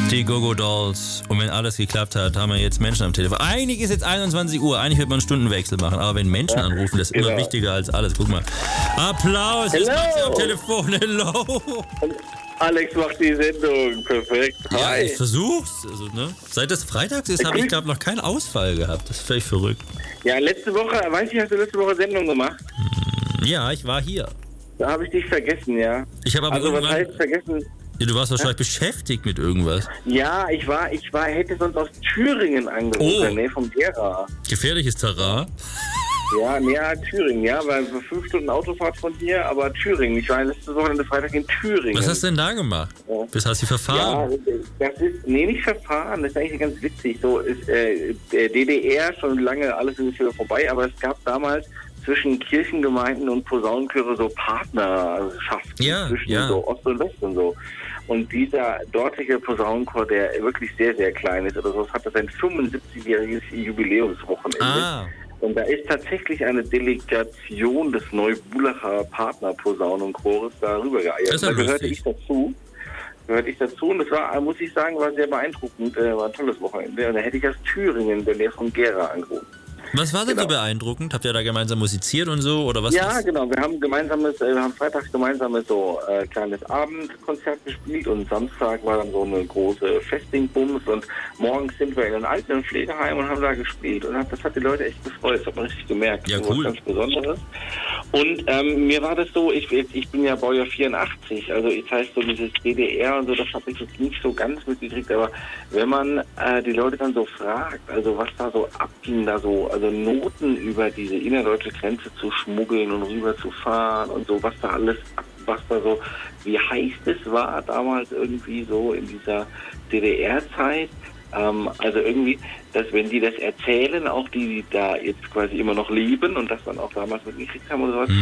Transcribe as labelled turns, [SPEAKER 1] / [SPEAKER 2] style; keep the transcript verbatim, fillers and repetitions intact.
[SPEAKER 1] Die Go-Go Dolls. Und wenn alles geklappt hat, haben wir jetzt Menschen am Telefon. Eigentlich ist jetzt einundzwanzig Uhr, eigentlich wird man einen Stundenwechsel machen. Aber wenn Menschen ja, anrufen, das ist genau. immer wichtiger als alles. Guck mal. Applaus, jetzt macht sie am Telefon. Hello.
[SPEAKER 2] Alex macht die Sendung. Perfekt. Hi.
[SPEAKER 1] Ja, ich versuch's. Also, ne? Seit das freitags ist, habe ich, glaube noch keinen Ausfall gehabt. Das ist völlig verrückt.
[SPEAKER 2] Ja, letzte Woche, weißt du, hast du letzte Woche Sendung gemacht?
[SPEAKER 1] Ja, ich war hier.
[SPEAKER 2] Da habe ich dich vergessen, ja.
[SPEAKER 1] Ich habe aber
[SPEAKER 2] also,
[SPEAKER 1] irgendwann...
[SPEAKER 2] was heißt vergessen?
[SPEAKER 1] Ja, du warst wahrscheinlich ja? beschäftigt mit irgendwas.
[SPEAKER 2] Ja, ich war, ich war, hätte sonst aus Thüringen angerufen,
[SPEAKER 1] oh.
[SPEAKER 2] in der Nähe vom Gera.
[SPEAKER 1] Gefährliches Terrain?
[SPEAKER 2] Ja, näher Thüringen, ja, weil fünf Stunden Autofahrt von hier, aber Thüringen. Ich war letzte Wochenende Freitag in Thüringen.
[SPEAKER 1] Was hast du denn da gemacht?
[SPEAKER 2] Ja.
[SPEAKER 1] Bis hast du verfahren?
[SPEAKER 2] Ja, das ist, nee, nicht verfahren, das ist eigentlich ganz witzig. So ist äh, D D R schon lange alles ist wieder vorbei, aber es gab damals zwischen Kirchengemeinden und Posaunenchöre so Partnerschaften
[SPEAKER 1] ja,
[SPEAKER 2] zwischen
[SPEAKER 1] ja.
[SPEAKER 2] so Ost und West und so. Und dieser dortige Posaunenchor, der wirklich sehr, sehr klein ist oder so, hat das ein fünfundsiebzigjähriges Jubiläumswochenende.
[SPEAKER 1] Ah.
[SPEAKER 2] Und da ist tatsächlich eine Delegation des Neubulacher Partner-Posaunenchores darüber geeiert.
[SPEAKER 1] Das ist ja
[SPEAKER 2] da gehörte
[SPEAKER 1] lustig.
[SPEAKER 2] ich dazu. Gehörte ich dazu und das war, muss ich sagen, war sehr beeindruckend. Äh, war ein tolles Wochenende. Und da hätte ich aus Thüringen, in der Nähe von Gera, angerufen.
[SPEAKER 1] Was war denn
[SPEAKER 2] genau.
[SPEAKER 1] so beeindruckend? Habt ihr da gemeinsam musiziert und so? Oder was?
[SPEAKER 2] Ja,
[SPEAKER 1] was?
[SPEAKER 2] genau. Wir haben gemeinsames, äh, wir haben freitags gemeinsames so äh, kleines Abendkonzert gespielt und Samstag war dann so eine große Festingbums und morgens sind wir in einem alten Pflegeheim und haben da gespielt und das hat die Leute echt gefreut. Das hat man richtig gemerkt.
[SPEAKER 1] Ja,
[SPEAKER 2] das
[SPEAKER 1] cool.
[SPEAKER 2] Was ganz Besonderes. Und ähm, mir war das so, ich, ich bin ja Baujahr vierundachtzig, also das heißt so dieses D D R und so, das habe ich jetzt nicht so ganz mitgekriegt, aber wenn man äh, die Leute dann so fragt, also was da so abging, da so, also Noten über diese innerdeutsche Grenze zu schmuggeln und rüber zu fahren und so, was da alles, was da so, wie heiß es war damals irgendwie so in dieser D D R-Zeit. Ähm, also irgendwie, dass wenn die das erzählen, auch die, die da jetzt quasi immer noch leben und das dann auch damals mitgekriegt haben oder sowas,